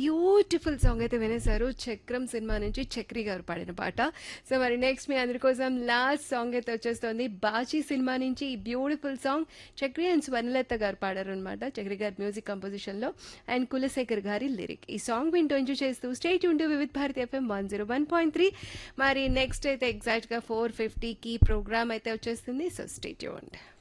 Beautiful song అయితే వినేశారు. 'చక్రం' cinema నుంచి చక్రి గారు పాడిన పాట. సో మరి నెక్స్ట్ మీ అందరి కోసం లాస్ట్ సాంగ్ అయితే వచ్చేస్తుంది. 'బాచీ' సినిమా నుంచి ఈ beautiful song Chakri and Swarnalatha గారు పాడారనమాట. చక్రి గారి మ్యూజిక్ కంపోజిషన్‌లో అండ్ కులశేఖర్ గారి లిరిక్. ఈ సాంగ్ వింటూ ఎంజాయ్ చేస్తూ stay tune to Vividh Bharati FM 101.3. మరి నెక్స్ట్ అయితే ఎగ్జాక్ట్‌గా 4:50కి ప్రోగ్రామ్ అయితే వచ్చేస్తుంది. So stay tuned.